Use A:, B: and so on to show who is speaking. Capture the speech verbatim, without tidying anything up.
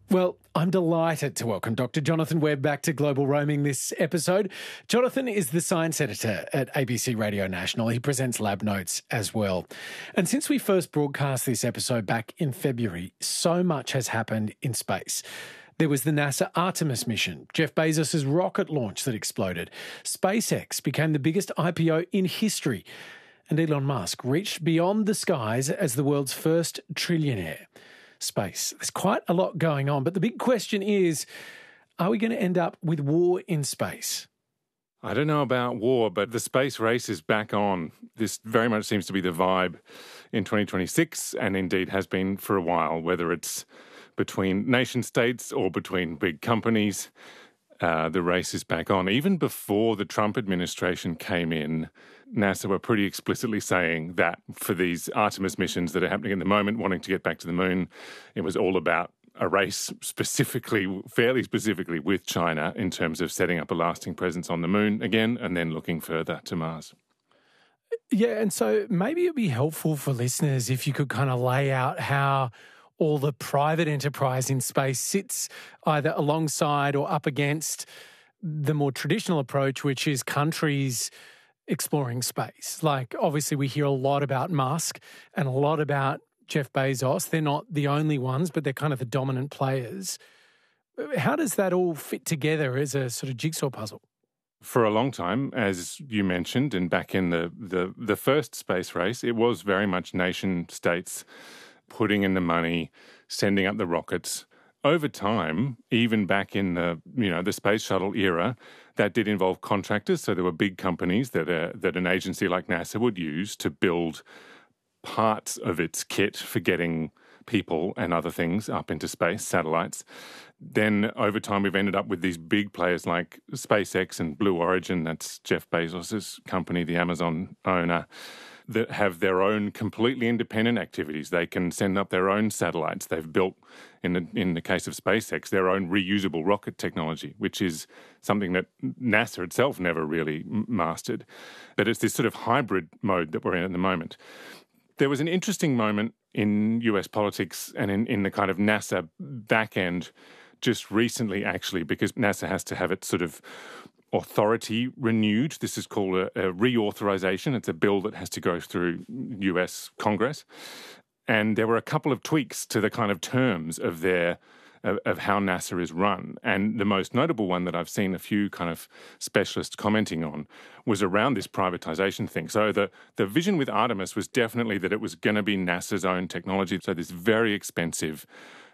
A: Well, I'm delighted to welcome Doctor Jonathan Webb back to Global Roaming this episode. Jonathan is the science editor at A B C Radio National. He presents Lab Notes as well. And since we first broadcast this episode back in February, so much has happened in space. There was the NASA Artemis mission, Jeff Bezos' rocket launch that exploded. SpaceX became the biggest I P O in history. And Elon Musk reached beyond the skies as the world's first trillionaire. Space. There's quite a lot going on, but the big question is, are we going to end up with war in space?
B: I don't know about war, but the space race is back on. This very much seems to be the vibe in twenty twenty-six, and indeed has been for a while, whether it's between nation states or between big companies. Uh, the race is back on. Even before the Trump administration came in, NASA were pretty explicitly saying that for these Artemis missions that are happening at the moment, wanting to get back to the moon, it was all about a race specifically, fairly specifically with China in terms of setting up a lasting presence on the moon again and then looking further to Mars.
A: Yeah, and so maybe it'd be helpful for listeners if you could kind of lay out how all the private enterprise in space sits either alongside or up against the more traditional approach, which is countries exploring space. Like, obviously, we hear a lot about Musk and a lot about Jeff Bezos. They're not the only ones, but they're kind of the dominant players. How does that all fit together as a sort of jigsaw puzzle?
B: For a long time, as you mentioned, and back in the, the, the first space race, it was very much nation states putting in the money, sending up the rockets. Over time, even back in the you know the space shuttle era, that did involve contractors. So there were big companies that a, that an agency like NASA would use to build parts of its kit for getting people and other things up into space, satellites. Then over time, we've ended up with these big players like SpaceX and Blue Origin. That's Jeff Bezos' company, the Amazon owner, that have their own completely independent activities. They can send up their own satellites. They've built, in the in the case of SpaceX, their own reusable rocket technology, which is something that NASA itself never really mastered. But it's this sort of hybrid mode that we're in at the moment. There was an interesting moment in U S politics and in, in the kind of NASA back end just recently, actually, because NASA has to have its sort of authority renewed. This is called a, a reauthorization. It's a bill that has to go through U S Congress. And there were a couple of tweaks to the kind of terms of their of, of how NASA is run. And the most notable one that I've seen a few kind of specialists commenting on was around this privatization thing. So the, the vision with Artemis was definitely that it was going to be NASA's own technology. So this very expensive